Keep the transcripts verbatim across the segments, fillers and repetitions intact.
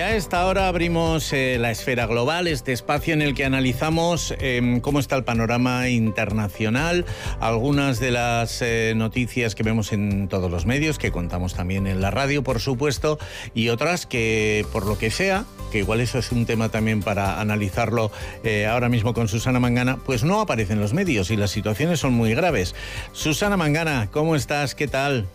a esta hora abrimos eh, la esfera global, este espacio en el que analizamos eh, cómo está el panorama internacional, algunas de las eh, noticias que vemos en todos los medios, que contamos también en la radio, por supuesto, y otras que, por lo que sea, que igual eso es un tema también para analizarlo eh, ahora mismo con Susana Mangana, pues no aparecen en los medios y las situaciones son muy graves. Susana Mangana, ¿cómo estás? ¿Qué tal?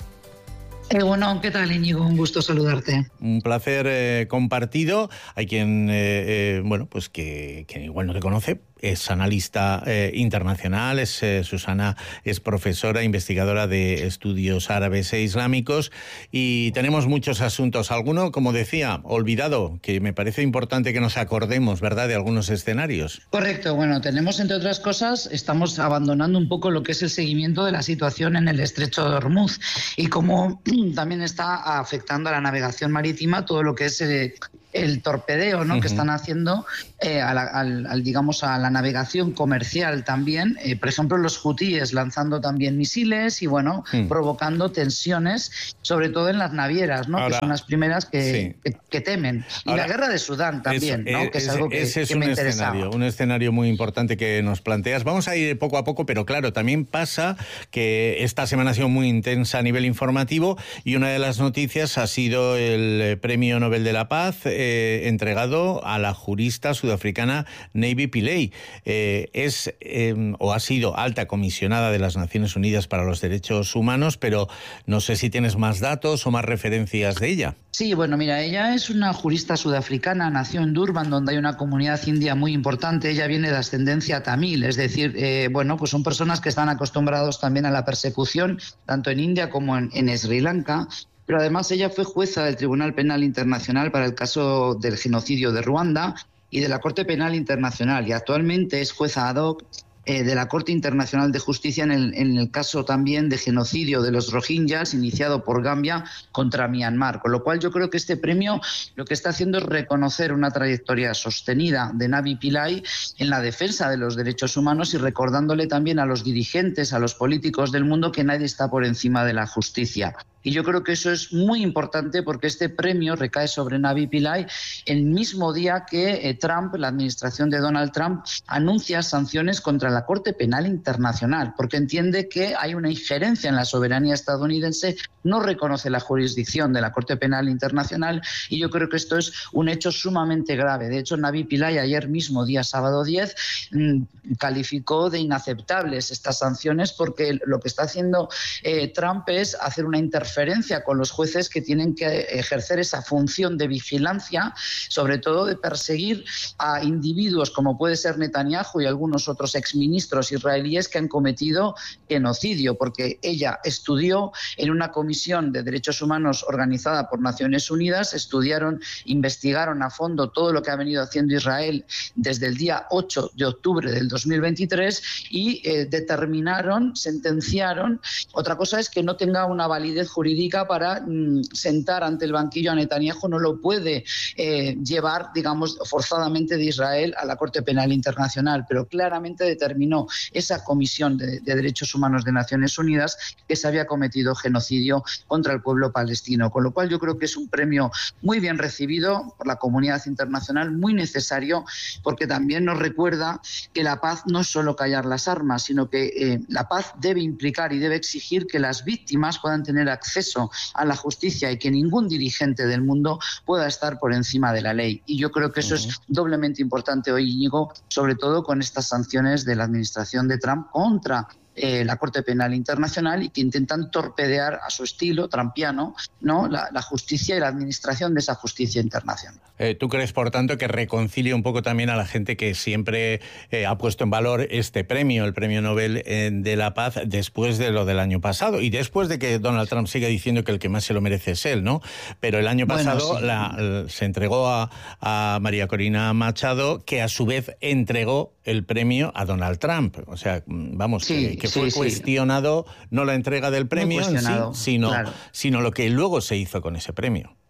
Eh, bueno, ¿qué tal, Íñigo? Un gusto saludarte. Un placer eh, compartido. Hay quien, eh, eh, bueno, pues que, que igual no te conoce, es analista eh, internacional, es eh, Susana es profesora, investigadora de estudios árabes e islámicos, y tenemos muchos asuntos. Alguno, como decía, olvidado, que me parece importante que nos acordemos, ¿verdad?, de algunos escenarios. Correcto. Bueno, tenemos, entre otras cosas, estamos abandonando un poco lo que es el seguimiento de la situación en el estrecho de Hormuz y cómo también está afectando a la navegación marítima todo lo que es eh, el torpedeo, ¿no?, uh-huh. que están haciendo eh, a la, al, al, digamos, a la navegación comercial también. Eh, por ejemplo, los hutíes lanzando también misiles y, bueno, uh-huh. provocando tensiones, sobre todo en las navieras, ¿no?, Ahora, que son las primeras que, sí. que, que temen. Y Ahora, la guerra de Sudán también, eso, ¿no?, que es, es algo que, ese es que un me escenario, un escenario muy importante que nos planteas. Vamos a ir poco a poco, pero claro, también pasa que esta semana ha sido muy intensa a nivel informativo y una de las noticias ha sido el Premio Nobel de la Paz eh, entregado a la jurista sudafricana Navi Pillay. Eh, es eh, o ha sido alta comisionada de las Naciones Unidas para los Derechos Humanos, pero no sé si tienes más datos o más referencias de ella. Sí, bueno, mira, ella es una jurista sudafricana, nació en Durban, donde hay una comunidad india muy importante. Ella viene de ascendencia tamil, es decir, eh, bueno, pues son personas que están acostumbrados también a la persecución, tanto en India como en, en Sri Lanka. Pero además ella fue jueza del Tribunal Penal Internacional para el caso del genocidio de Ruanda y de la Corte Penal Internacional, y actualmente es jueza ad hoc eh, de la Corte Internacional de Justicia en el, en el caso también de genocidio de los rohingyas iniciado por Gambia contra Myanmar. Con lo cual yo creo que este premio lo que está haciendo es reconocer una trayectoria sostenida de Navi Pillay en la defensa de los derechos humanos y recordándole también a los dirigentes, a los políticos del mundo, que nadie está por encima de la justicia. Y yo creo que eso es muy importante porque este premio recae sobre Navi Pillay el mismo día que eh, Trump, la administración de Donald Trump, anuncia sanciones contra la Corte Penal Internacional, porque entiende que hay una injerencia en la soberanía estadounidense, no reconoce la jurisdicción de la Corte Penal Internacional, y yo creo que esto es un hecho sumamente grave. De hecho, Navi Pillay ayer mismo, día sábado diez, mmm, calificó de inaceptables estas sanciones porque lo que está haciendo eh, Trump es hacer una interferencia con los jueces que tienen que ejercer esa función de vigilancia, sobre todo de perseguir a individuos como puede ser Netanyahu y algunos otros exministros israelíes que han cometido genocidio, porque ella estudió en una comisión de derechos humanos organizada por Naciones Unidas, estudiaron, investigaron a fondo todo lo que ha venido haciendo Israel desde el día ocho de octubre del dos mil veintitrés y eh, determinaron, sentenciaron. Otra cosa es que no tenga una validez jurídica para mm, sentar ante el banquillo a Netanyahu, no lo puede eh, llevar, digamos, forzadamente de Israel a la Corte Penal Internacional, pero claramente determinó esa Comisión de, de Derechos Humanos de Naciones Unidas que se había cometido genocidio contra el pueblo palestino, con lo cual yo creo que es un premio muy bien recibido por la comunidad internacional, muy necesario, porque también nos recuerda que la paz no es solo callar las armas, sino que eh, la paz debe implicar y debe exigir que las víctimas puedan tener acceso acceso a la justicia y que ningún dirigente del mundo pueda estar por encima de la ley. Y yo creo que eso uh-huh. es doblemente importante hoy, Íñigo, sobre todo con estas sanciones de la administración de Trump contra Eh, la Corte Penal Internacional y que intentan torpedear a su estilo trumpiano, ¿no?, la, la justicia y la administración de esa justicia internacional. Eh, ¿Tú crees, por tanto, que reconcilia un poco también a la gente que siempre eh, ha puesto en valor este premio, el Premio Nobel eh, de la Paz, después de lo del año pasado y después de que Donald Trump siga diciendo que el que más se lo merece es él, ¿no? Pero el año pasado bueno, sí. la, se entregó a, a María Corina Machado, que a su vez entregó el premio a Donald Trump. O sea, vamos, sí, que, que fue sí, cuestionado sí. no la entrega del premio en sí, sino, claro. sino lo que luego se hizo con ese premio.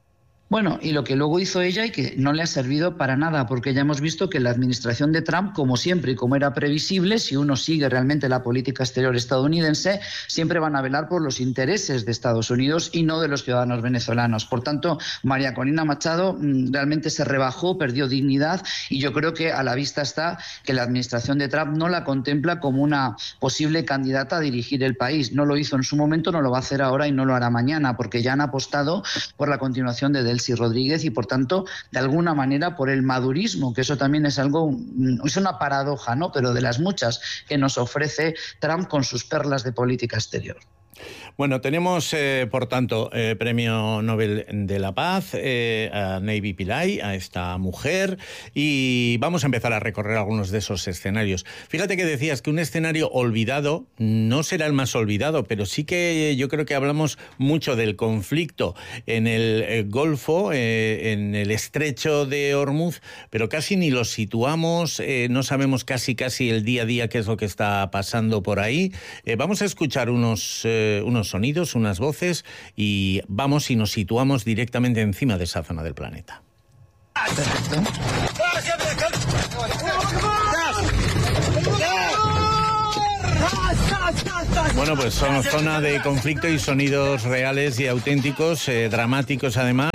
Bueno, y lo que luego hizo ella y que no le ha servido para nada, porque ya hemos visto que la administración de Trump, como siempre y como era previsible, si uno sigue realmente la política exterior estadounidense, siempre van a velar por los intereses de Estados Unidos y no de los ciudadanos venezolanos. Por tanto, María Corina Machado mmm, realmente se rebajó, perdió dignidad, y yo creo que a la vista está que la administración de Trump no la contempla como una posible candidata a dirigir el país. No lo hizo en su momento, no lo va a hacer ahora y no lo hará mañana, porque ya han apostado por la continuación de Delcy Rodríguez y, por tanto, de alguna manera por el madurismo, que eso también es algo, es una paradoja, ¿no?, pero de las muchas que nos ofrece Trump con sus perlas de política exterior. Bueno, tenemos, eh, por tanto, eh, Premio Nobel de la Paz, eh, a Navy Pillay, a esta mujer, y vamos a empezar a recorrer algunos de esos escenarios. Fíjate que decías que un escenario olvidado no será el más olvidado, pero sí que yo creo que hablamos mucho del conflicto en el eh, Golfo, eh, en el Estrecho de Hormuz, pero casi ni lo situamos, eh, no sabemos casi casi el día a día qué es lo que está pasando por ahí. Eh, vamos a escuchar unos... Eh, unos sonidos, unas voces, y vamos y nos situamos directamente encima de esa zona del planeta. Bueno, pues son zona de conflicto y sonidos reales y auténticos, eh, dramáticos además,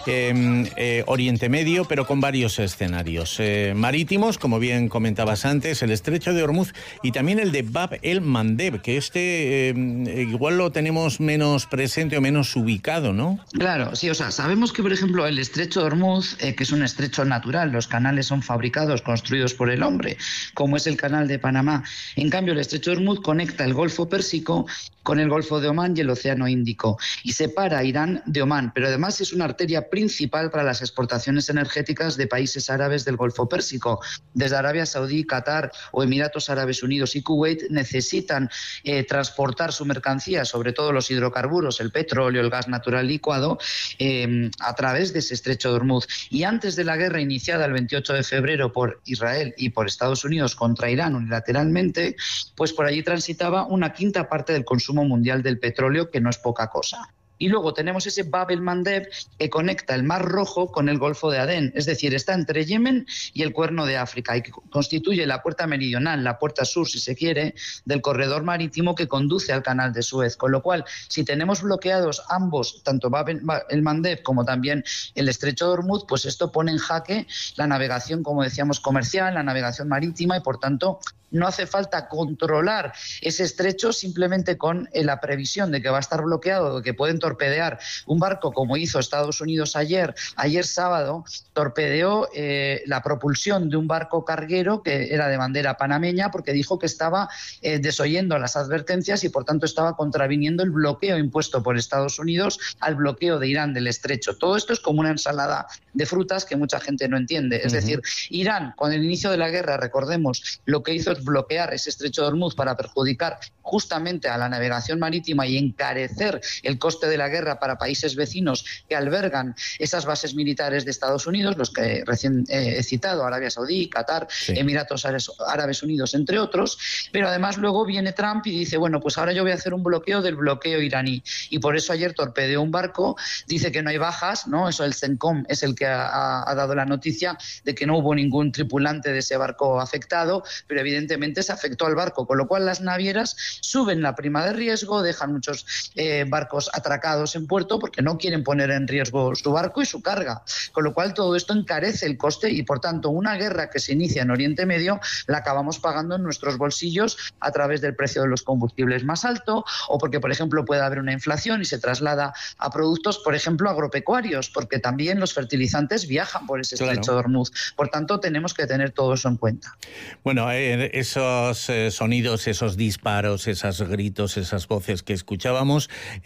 eh, eh, Oriente Medio, pero con varios escenarios eh, marítimos, como bien comentabas antes, el Estrecho de Hormuz y también el de Bab el-Mandeb, que este eh, igual lo tenemos menos presente o menos ubicado, ¿no? Claro, sí, o sea, sabemos que, por ejemplo, el Estrecho de Hormuz, eh, que es un estrecho natural, los canales son fabricados, construidos por el hombre, como es el canal de Panamá. En cambio, el Estrecho de Hormuz conecta el Golfo Pérsico con el Golfo de Omán y el Océano Índico, y separa a Irán de Omán, pero además es una arteria principal para las exportaciones energéticas de países árabes del Golfo Pérsico. Desde Arabia Saudí, Qatar o Emiratos Árabes Unidos y Kuwait necesitan eh, transportar su mercancía, sobre todo los hidrocarburos, el petróleo, el gas natural licuado, eh, a través de ese Estrecho de Hormuz. Y antes de la guerra iniciada el veintiocho de febrero por Israel y por Estados Unidos contra Irán unilateralmente, pues por allí transitaba una quinta parte del consumo mundial del petróleo, que no es poca cosa. Y luego tenemos ese Bab el-Mandeb que conecta el Mar Rojo con el Golfo de Adén, es decir, está entre Yemen y el Cuerno de África, y que constituye la puerta meridional, la puerta sur, si se quiere, del corredor marítimo que conduce al Canal de Suez. Con lo cual, si tenemos bloqueados ambos, tanto Bab el-Mandeb como también el Estrecho de Hormuz, pues esto pone en jaque la navegación, como decíamos, comercial, la navegación marítima, y por tanto no hace falta controlar ese estrecho simplemente con la previsión de que va a estar bloqueado, de que pueden torpedear un barco, como hizo Estados Unidos ayer. Ayer sábado torpedeó eh, la propulsión de un barco carguero que era de bandera panameña, porque dijo que estaba eh, desoyendo las advertencias y por tanto estaba contraviniendo el bloqueo impuesto por Estados Unidos al bloqueo de Irán del estrecho. Todo esto es como una ensalada de frutas que mucha gente no entiende. Es uh-huh. decir, Irán, con el inicio de la guerra, recordemos, lo que hizo es bloquear ese Estrecho de Hormuz para perjudicar justamente a la navegación marítima y encarecer el coste de la guerra para países vecinos que albergan esas bases militares de Estados Unidos, los que recién eh, he citado, Arabia Saudí, Qatar, sí. Emiratos Árabes Unidos, entre otros. Pero además luego viene Trump y dice, bueno, pues ahora yo voy a hacer un bloqueo del bloqueo iraní, y por eso ayer torpedeó un barco, dice que no hay bajas, ¿no? Eso el CENTCOM es el que ha, ha dado la noticia de que no hubo ningún tripulante de ese barco afectado, pero evidentemente se afectó al barco, con lo cual las navieras suben la prima de riesgo, dejan muchos eh, barcos atracados en puerto porque no quieren poner en riesgo su barco y su carga, con lo cual todo esto encarece el coste, y por tanto una guerra que se inicia en Oriente Medio la acabamos pagando en nuestros bolsillos a través del precio de los combustibles más alto, o porque por ejemplo puede haber una inflación y se traslada a productos, por ejemplo agropecuarios, porque también los fertilizantes viajan por ese Estrecho claro. de Hormuz. Por tanto tenemos que tener todo eso en cuenta. Bueno, eh, esos eh, sonidos, esos disparos, esos gritos, esas voces que escuchábamos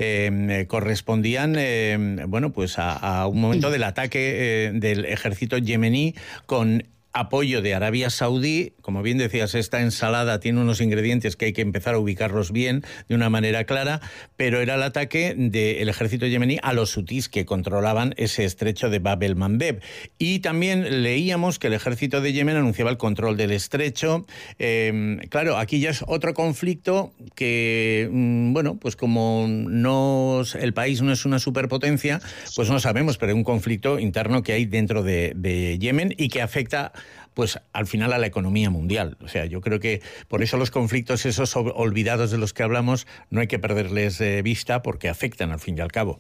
eh, correspondían eh, bueno, pues a, a un momento del ataque eh, del ejército yemení con apoyo de Arabia Saudí. Como bien decías, esta ensalada tiene unos ingredientes que hay que empezar a ubicarlos bien, de una manera clara, pero era el ataque del ejército yemení a los hutís que controlaban ese estrecho de Bab el-Mandeb. Y también leíamos que el ejército de Yemen anunciaba el control del estrecho. Eh, claro, aquí ya es otro conflicto que, bueno, pues como no, el país no es una superpotencia, pues no sabemos, pero es un conflicto interno que hay dentro de, de Yemen y que afecta, pues al final, a la economía mundial. O sea, yo creo que por eso los conflictos esos olvidados de los que hablamos no hay que perderles eh, vista, porque afectan al fin y al cabo.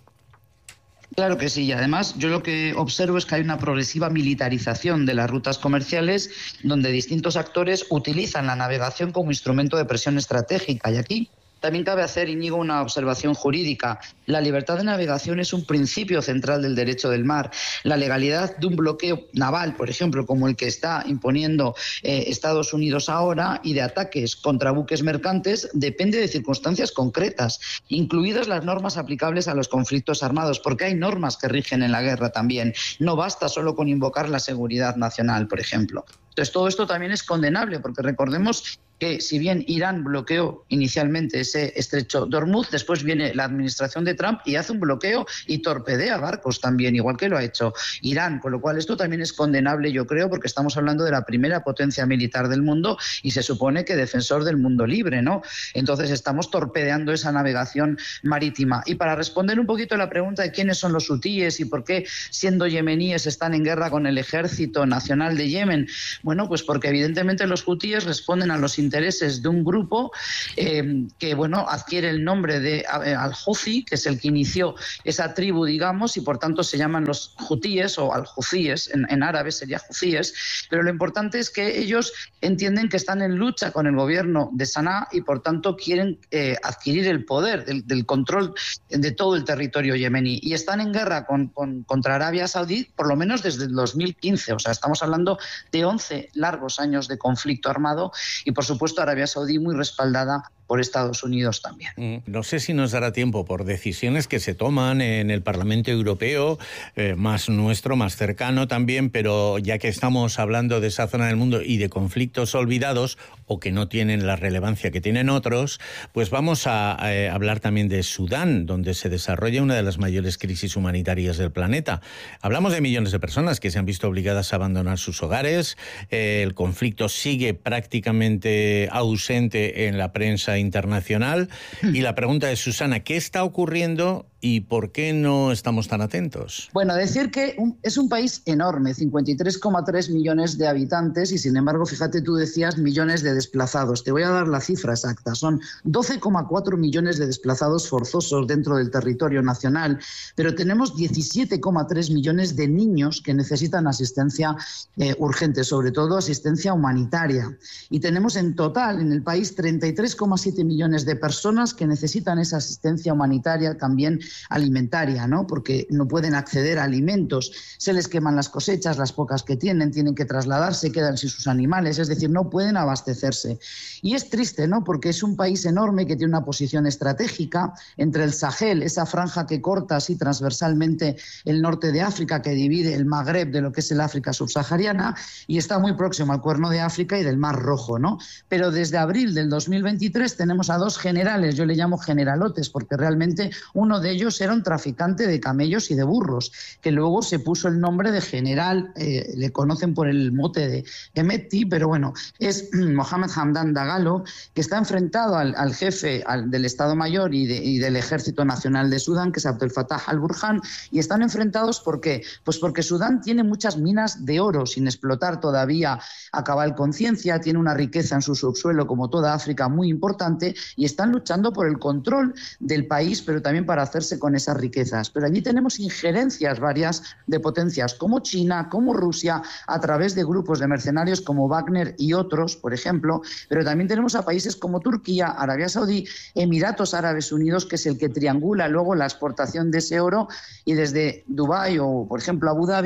Claro que sí, y además yo lo que observo es que hay una progresiva militarización de las rutas comerciales, donde distintos actores utilizan la navegación como instrumento de presión estratégica. Y aquí también cabe hacer, Íñigo, una observación jurídica. La libertad de navegación es un principio central del derecho del mar. La legalidad de un bloqueo naval, por ejemplo, como el que está imponiendo eh, Estados Unidos ahora, y de ataques contra buques mercantes, depende de circunstancias concretas, incluidas las normas aplicables a los conflictos armados, porque hay normas que rigen en la guerra también. No basta solo con invocar la seguridad nacional, por ejemplo. Entonces, todo esto también es condenable, porque recordemos que si bien Irán bloqueó inicialmente ese estrecho de Hormuz, después viene la administración de Trump y hace un bloqueo y torpedea barcos también, igual que lo ha hecho Irán, con lo cual esto también es condenable, yo creo, porque estamos hablando de la primera potencia militar del mundo y se supone que defensor del mundo libre, ¿no? Entonces estamos torpedeando esa navegación marítima. Y para responder un poquito a la pregunta de quiénes son los hutíes y por qué, siendo yemeníes, están en guerra con el ejército nacional de Yemen, bueno, pues porque evidentemente los hutíes responden a los intereses de un grupo eh, que, bueno, adquiere el nombre de eh, al-Houthi, que es el que inició esa tribu, digamos, y por tanto se llaman los hutíes o al-Houthíes, en, en árabe sería hutíes, pero lo importante es que ellos entienden que están en lucha con el gobierno de Sanaa y por tanto quieren eh, adquirir el poder del, del control de todo el territorio yemení, y están en guerra con, con, contra Arabia Saudí por lo menos desde el dos mil quince, o sea, estamos hablando de once largos años de conflicto armado, y por supuesto supuesto Arabia Saudí muy respaldada por Estados Unidos también. No sé si nos dará tiempo, por decisiones que se toman en el Parlamento Europeo, eh, más nuestro, más cercano también, pero ya que estamos hablando de esa zona del mundo y de conflictos olvidados o que no tienen la relevancia que tienen otros, pues vamos a, a eh, hablar también de Sudán, donde se desarrolla una de las mayores crisis humanitarias del planeta. Hablamos de millones de personas que se han visto obligadas a abandonar sus hogares. Eh, el conflicto sigue prácticamente ausente en la prensa internacional. Y la pregunta es, Susana, ¿qué está ocurriendo y por qué no estamos tan atentos? Bueno, decir que un, es un país enorme, cincuenta y tres coma tres millones de habitantes, y sin embargo, fíjate, tú decías millones de desplazados. Te voy a dar la cifra exacta. Son doce coma cuatro millones de desplazados forzosos dentro del territorio nacional, pero tenemos diecisiete coma tres millones de niños que necesitan asistencia eh, urgente, sobre todo asistencia humanitaria. Y tenemos en total en el país treinta y tres coma siete millones de personas que necesitan esa asistencia humanitaria también alimentaria, ¿no? Porque no pueden acceder a alimentos, se les queman las cosechas, las pocas que tienen, tienen que trasladarse, quedan sin sus animales, es decir, no pueden abastecerse. Y es triste, ¿no? Porque es un país enorme que tiene una posición estratégica entre el Sahel, esa franja que corta así transversalmente el norte de África, que divide el Magreb de lo que es el África subsahariana, y está muy próximo al Cuerno de África y del Mar Rojo, ¿no? Pero desde abril del dos mil veintitrés tenemos a dos generales, yo le llamo generalotes, porque realmente uno de ellos era un traficante de camellos y de burros, que luego se puso el nombre de general, eh, le conocen por el mote de Hemeti, pero bueno, es Mohamed Hamdan Dagalo, que está enfrentado al, al jefe al, del Estado Mayor y, de, y del Ejército Nacional de Sudán, que es Abdel Fattah al-Burhan, y están enfrentados ¿por qué? Pues porque Sudán tiene muchas minas de oro sin explotar todavía a cabal conciencia, tiene una riqueza en su subsuelo como toda África muy importante, y están luchando por el control del país, pero también para hacerse con esas riquezas. Pero allí tenemos injerencias varias de potencias como China, como Rusia, a través de grupos de mercenarios como Wagner y otros, por ejemplo, pero también tenemos a países como Turquía, Arabia Saudí, Emiratos Árabes Unidos, que es el que triangula luego la exportación de ese oro, y desde Dubái o, por ejemplo, Abu Dhabi,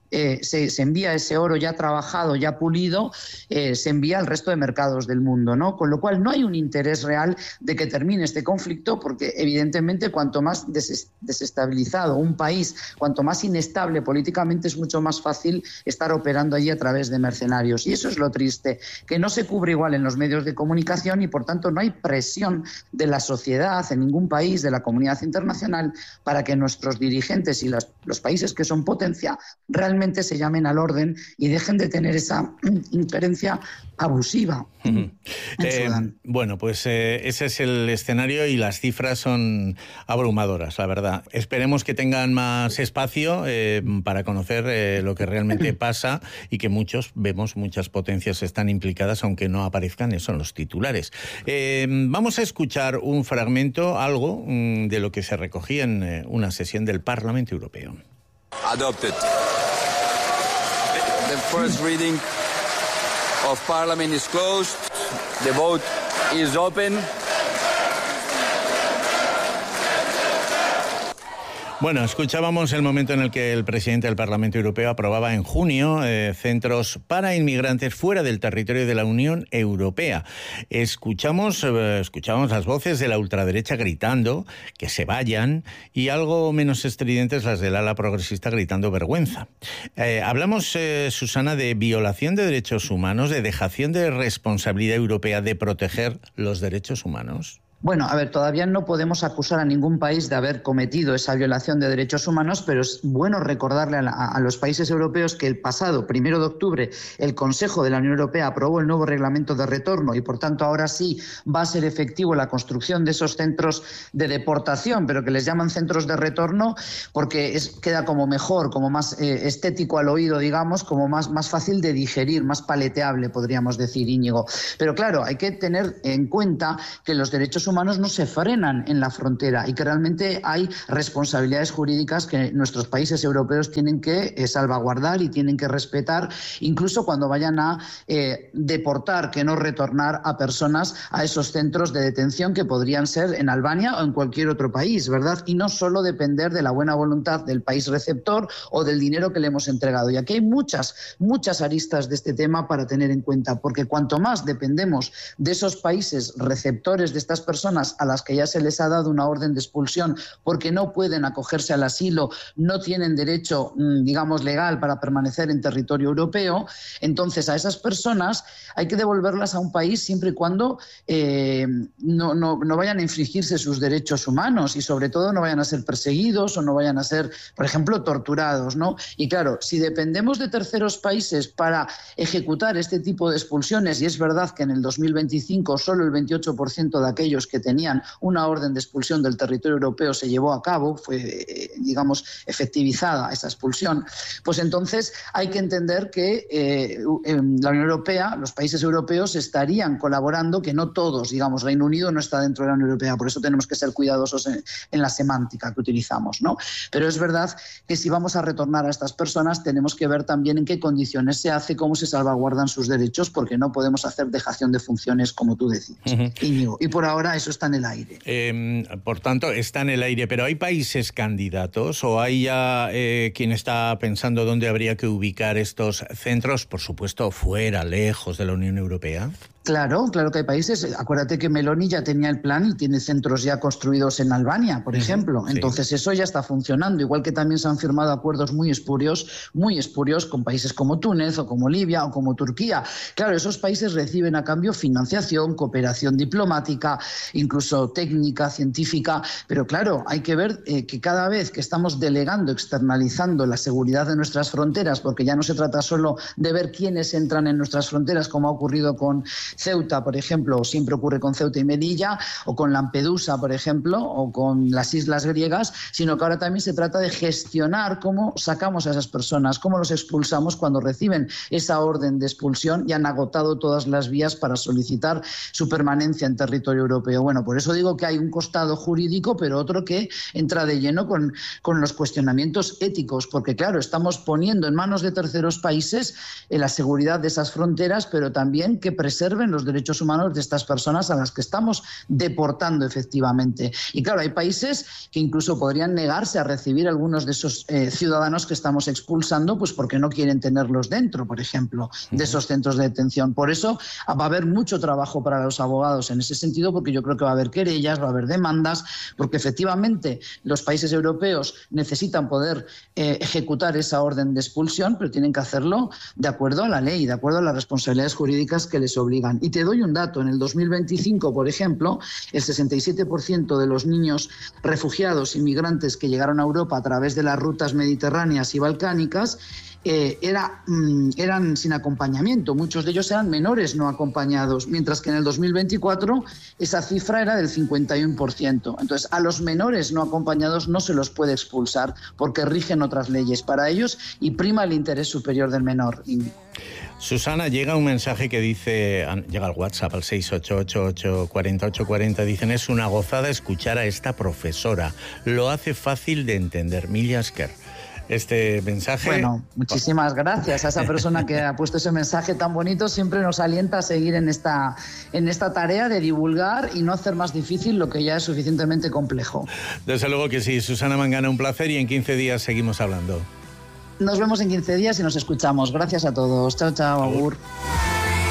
eh, se, se envía ese oro ya trabajado, ya pulido, eh, se envía al resto de mercados del mundo, ¿no? Con lo cual no hay un interés real de que termine este conflicto, porque evidentemente cuanto más des desestabilizado un país, cuanto más inestable políticamente, es mucho más fácil estar operando allí a través de mercenarios. Y eso es lo triste, que no se cubre igual en los medios de comunicación y por tanto no hay presión de la sociedad en ningún país, de la comunidad internacional, para que nuestros dirigentes y los, los países que son potencia realmente se llamen al orden y dejen de tener esa injerencia abusiva en eh, Sudán. Bueno, pues eh, ese es el escenario y las cifras son abrumadoras, la verdad. Esperemos que tengan más espacio eh, para conocer eh, lo que realmente pasa y que muchos, vemos, muchas potencias están implicadas, aunque no aparezcan eso en los titulares. Eh, vamos a escuchar un fragmento, algo mm, de lo que se recogía en eh, una sesión del Parlamento Europeo. Adopted. The first reading of Parliament is closed. The vote is open. Bueno, escuchábamos el momento en el que el presidente del Parlamento Europeo aprobaba en junio eh, centros para inmigrantes fuera del territorio de la Unión Europea. Escuchamos, eh, escuchábamos las voces de la ultraderecha gritando que se vayan y algo menos estridentes las del ala progresista gritando vergüenza. Eh, hablamos, eh, Susana, de violación de derechos humanos, de dejación de responsabilidad europea de proteger los derechos humanos. Bueno, a ver, todavía no podemos acusar a ningún país de haber cometido esa violación de derechos humanos, pero es bueno recordarle a, la, a los países europeos que el pasado primero de octubre el Consejo de la Unión Europea aprobó el nuevo reglamento de retorno y, por tanto, ahora sí va a ser efectivo la construcción de esos centros de deportación, pero que les llaman centros de retorno porque es, queda como mejor, como más eh, estético al oído, digamos, como más, más fácil de digerir, más paleteable, podríamos decir, Íñigo. Pero claro, hay que tener en cuenta que los derechos humanos no se frenan en la frontera y que realmente hay responsabilidades jurídicas que nuestros países europeos tienen que eh, salvaguardar y tienen que respetar, incluso cuando vayan a eh, deportar, que no retornar a personas a esos centros de detención que podrían ser en Albania o en cualquier otro país, ¿verdad? Y no solo depender de la buena voluntad del país receptor o del dinero que le hemos entregado. Y aquí hay muchas, muchas aristas de este tema para tener en cuenta, porque cuanto más dependemos de esos países receptores de estas personas a las que ya se les ha dado una orden de expulsión porque no pueden acogerse al asilo, no tienen derecho, digamos, legal para permanecer en territorio europeo, entonces a esas personas hay que devolverlas a un país siempre y cuando eh, no, no, no vayan a infringirse sus derechos humanos y sobre todo no vayan a ser perseguidos o no vayan a ser, por ejemplo, torturados, ¿no? Y claro, si dependemos de terceros países para ejecutar este tipo de expulsiones, y es verdad que en el dos mil veinticinco solo el veintiocho por ciento de aquellos que tenían una orden de expulsión del territorio europeo se llevó a cabo, fue, digamos, efectivizada esa expulsión, pues entonces hay que entender que eh, la Unión Europea, los países europeos estarían colaborando, que no todos, digamos, Reino Unido no está dentro de la Unión Europea, por eso tenemos que ser cuidadosos en, en la semántica que utilizamos, ¿no? Pero es verdad que si vamos a retornar a estas personas tenemos que ver también en qué condiciones se hace, cómo se salvaguardan sus derechos, porque no podemos hacer dejación de funciones, como tú decías, uh-huh. Íñigo. Y por ahora eso está en el aire. Eh, por tanto, está en el aire, pero ¿hay países candidatos o hay ya eh, quien está pensando dónde habría que ubicar estos centros, por supuesto, fuera, lejos de la Unión Europea? Claro, claro que hay países. Acuérdate que Meloni ya tenía el plan y tiene centros ya construidos en Albania, por ejemplo. Sí. Entonces eso ya está funcionando, igual que también se han firmado acuerdos muy espurios, muy espurios con países como Túnez o como Libia o como Turquía. Claro, esos países reciben a cambio financiación, cooperación diplomática, incluso técnica, científica, pero claro, hay que ver eh, que cada vez que estamos delegando, externalizando la seguridad de nuestras fronteras, porque ya no se trata solo de ver quiénes entran en nuestras fronteras, como ha ocurrido con Ceuta, por ejemplo, o siempre ocurre con Ceuta y Melilla, o con Lampedusa, por ejemplo, o con las islas griegas, sino que ahora también se trata de gestionar cómo sacamos a esas personas, cómo los expulsamos cuando reciben esa orden de expulsión y han agotado todas las vías para solicitar su permanencia en territorio europeo. Bueno, por eso digo que hay un costado jurídico, pero otro que entra de lleno con, con los cuestionamientos éticos, porque claro, estamos poniendo en manos de terceros países eh, la seguridad de esas fronteras, pero también que preserven vulneren los derechos humanos de estas personas a las que estamos deportando efectivamente. Y claro, hay países que incluso podrían negarse a recibir a algunos de esos eh, ciudadanos que estamos expulsando, pues porque no quieren tenerlos dentro, por ejemplo, de esos centros de detención. Por eso va a haber mucho trabajo para los abogados en ese sentido, porque yo creo que va a haber querellas, va a haber demandas, porque efectivamente los países europeos necesitan poder eh, ejecutar esa orden de expulsión, pero tienen que hacerlo de acuerdo a la ley, de acuerdo a las responsabilidades jurídicas que les obligan. Y te doy un dato, en el dos mil veinticinco, por ejemplo, el sesenta y siete por ciento de los niños refugiados, inmigrantes que llegaron a Europa a través de las rutas mediterráneas y balcánicas, Eh, era, mm, eran sin acompañamiento, muchos de ellos eran menores no acompañados, mientras que en el dos mil veinticuatro esa cifra era del cincuenta y uno por ciento. Entonces, a los menores no acompañados no se los puede expulsar porque rigen otras leyes para ellos y prima el interés superior del menor. Susana, llega un mensaje que dice, llega al WhatsApp al seis ocho ocho ocho cuatro ocho cuatro cero, dicen: es una gozada escuchar a esta profesora, lo hace fácil de entender. Milja Esker. Este mensaje... Bueno, muchísimas gracias a esa persona que ha puesto ese mensaje tan bonito. Siempre nos alienta a seguir en esta, en esta tarea de divulgar y no hacer más difícil lo que ya es suficientemente complejo. Desde luego que sí. Susana Mangana, un placer, y en quince días seguimos hablando. Nos vemos en quince días y nos escuchamos. Gracias a todos. Chao, chao, agur.